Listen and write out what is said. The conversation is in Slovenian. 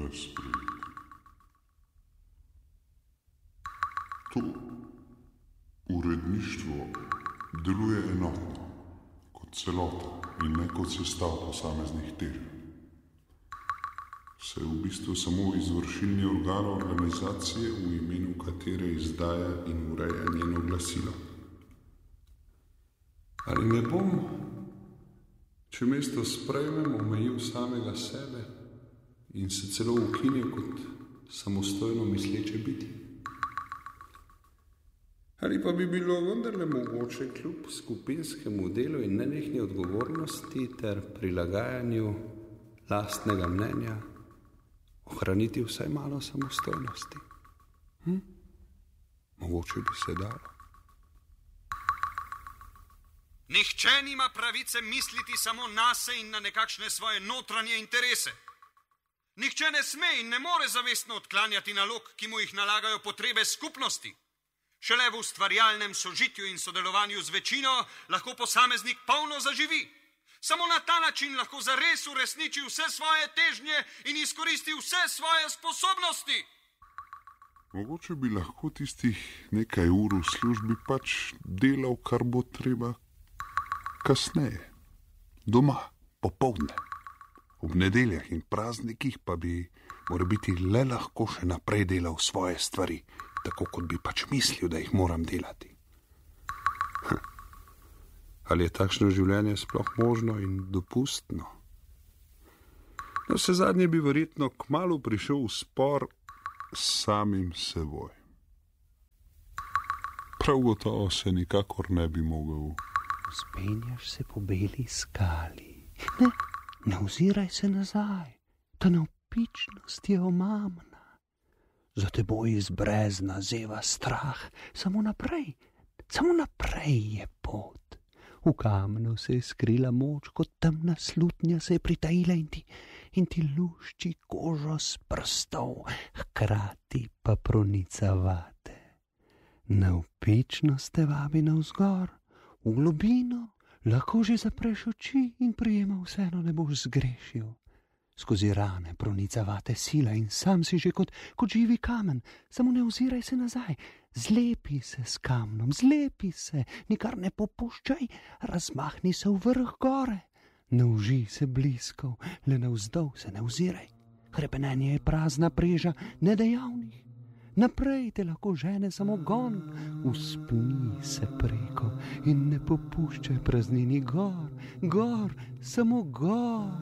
sprejeti. To uredništvo deluje enotno, kot celota in ne kot sestav posameznih tir. Se v bistvu samo izvršilni organ organizacije, v imenu katere izdaja in ureja njeno glasilo. Ali ne bom, če mesto sprejmem, omejil samega sebe in se celo ukinil kot samostojno misleče biti? Ali pa bi bilo vendarle mogoče kljub skupinskemu delu in nenehni odgovornosti ter prilagajanju lastnega mnenja ohraniti vsaj malo samostojnosti? Mogoče bi se dalo. Nihče nima pravice misliti samo nase in na nekakšne svoje notranje interese. Nihče ne sme in ne more zavestno odklanjati nalog, ki mu jih nalagajo potrebe skupnosti. Šele v ustvarjalnem sožitju in sodelovanju z večino lahko posameznik polno zaživi. Samo na ta način lahko zares uresniči vse svoje težnje in izkoristi vse svoje sposobnosti. Mogoče bi lahko tistih nekaj ur v službi pač delal, kar bo treba kasneje, doma, popoldne. Ob nedeljah in praznikih pa bi morebiti le lahko še naprej delal svoje stvari, tako kot bi pač mislil, da jih moram delati. Ali je takšno življenje sploh možno in dopustno? No, vse zadnje bi verjetno kmalu prišel v spor s samim seboj. Prav gotovo se nikakor ne bi mogel. Vzpenjaš se po beli skali. Ne oziraj se nazaj. Ta navpičnost je omamna. Za teboj iz brezna zeva strah. Samo naprej je pot. V kamnu se je skrila moč, kot temna slutnja se je pritajila in ti lušči kožo s prstov, hkrati pa pronica vate. Navpičnost te vabi navzgor, v globino, lahko že zapreš oči in prijema vseeno ne boš zgrešil. Skozi rane pronica vate sila in sam si že kot živi kamen, samo ne oziraj se nazaj, zlepi se s kamnom, zlepi se, nikar ne popuščaj, razmahni se v vrh gore, ne uži se bliskov, le navzdol se ne oziraj, hrepenenje je prazna preža nedejavnih, naprej te lahko žene samo gon, uspni se preko in ne popuščaj praznini gor, samo gor.